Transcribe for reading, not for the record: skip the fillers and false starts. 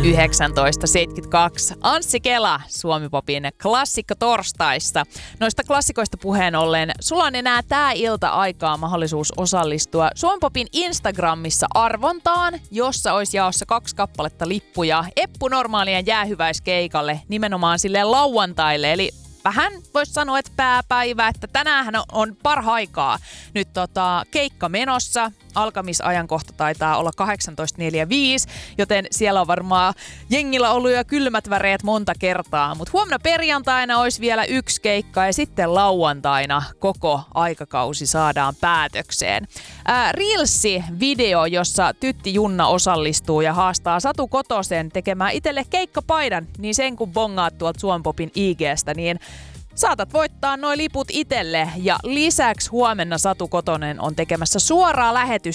1972. Anssi Kela Suomi-popin klassikko torstaista. Noista klassikoista puheen ollen, sulla on enää tää ilta aikaa mahdollisuus osallistua Suomi-popin Instagramissa arvontaan, jossa olisi jaossa 2 kappaletta lippuja Eppu Normaalien jäähyväiskeikalle nimenomaan silleen lauantaille, eli vähän voisi sanoa, että pääpäivä, että tänäänhän on parhaikaa nyt keikka menossa. Alkamisajankohta taitaa olla 18.45, joten siellä on varmaan jengillä ollut jo kylmät väreet monta kertaa. Mutta huomenna perjantaina olisi vielä 1 keikka ja sitten lauantaina koko aikakausi saadaan päätökseen. Reelsi-video, jossa tytti Junna osallistuu ja haastaa Satu Kotosen tekemään itselle keikkapaidan, niin sen kun bongaat tuolta Suomi-popin IG:stä, niin saatat voittaa noi liput itselle ja lisäksi huomenna Satu Kotonen on tekemässä suoraa lähetystä